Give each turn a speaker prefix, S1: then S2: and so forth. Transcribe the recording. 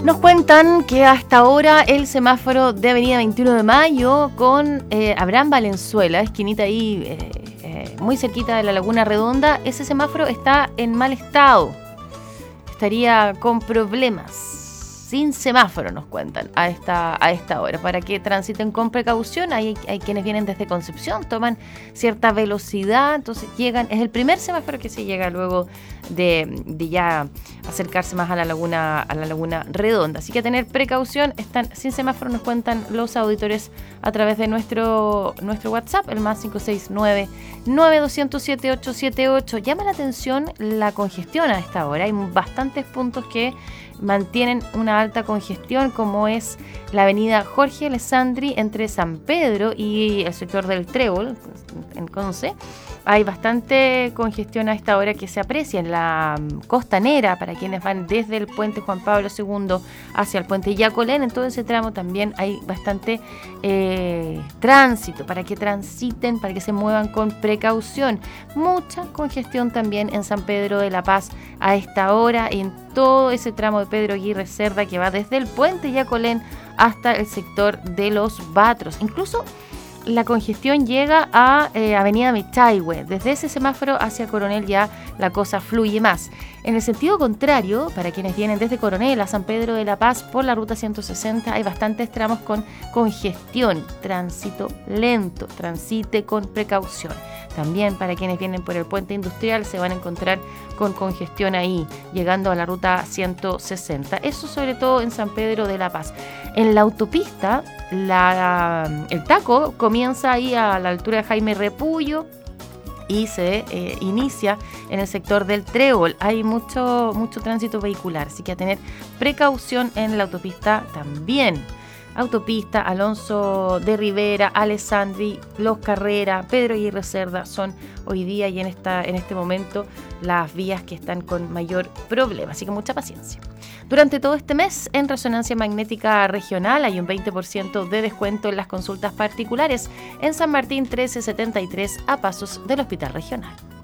S1: Nos cuentan que hasta ahora el semáforo de Avenida 21 de Mayo con Abraham Valenzuela, esquinita ahí muy cerquita de la Laguna Redonda, ese semáforo está en mal estado. Estaría con problemas. Sin semáforo, nos cuentan, a esta hora, para que transiten con precaución. Hay quienes vienen desde Concepción, toman cierta velocidad, entonces llegan, es el primer semáforo que se llega luego de ya acercarse más a la laguna Redonda. Así que a tener precaución, están sin semáforo, nos cuentan los auditores a través de nuestro WhatsApp, el más 569-9207-878. Llama la atención la congestión a esta hora. Hay bastantes puntos que mantienen una alta congestión, como es la avenida Jorge Alessandri entre San Pedro y el sector del Trébol, en Conce. Hay bastante congestión a esta hora que se aprecia en la costanera para quienes van desde el puente Juan Pablo II hacia el puente Yacolén. En todo ese tramo también hay bastante tránsito para que transiten, para que se muevan con precaución. Mucha congestión también en San Pedro de la Paz a esta hora, en todo ese tramo de Pedro Aguirre Cerda que va desde el puente Yacolén hasta el sector de los Batros. Incluso la congestión llega a Avenida Michayhue. Desde ese semáforo hacia Coronel ya la cosa fluye más. En el sentido contrario, para quienes vienen desde Coronel a San Pedro de la Paz por la ruta 160, hay bastantes tramos con congestión, tránsito lento, transite con precaución. También para quienes vienen por el puente industrial se van a encontrar con congestión ahí, llegando a la ruta 160. Eso sobre todo en San Pedro de la Paz. En la autopista, el taco comienza ahí a la altura de Jaime Repullo y se inicia en el sector del Trébol. Hay mucho tránsito vehicular, así que a tener precaución en la autopista también. Autopista, Alonso de Rivera, Alessandri, Los Carrera, Pedro Aguirre Cerda son hoy día y en este momento las vías que están con mayor problema, así que mucha paciencia. Durante todo este mes, en Resonancia Magnética Regional hay un 20% de descuento en las consultas particulares en San Martín 1373 a pasos del Hospital Regional.